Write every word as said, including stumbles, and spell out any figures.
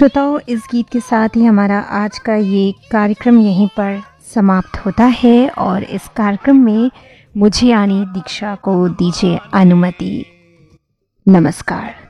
श्रोताओं, इस गीत के साथ ही हमारा आज का ये कार्यक्रम यहीं पर समाप्त होता है और इस कार्यक्रम में मुझे यानी दीक्षा को दीजिए अनुमति। नमस्कार।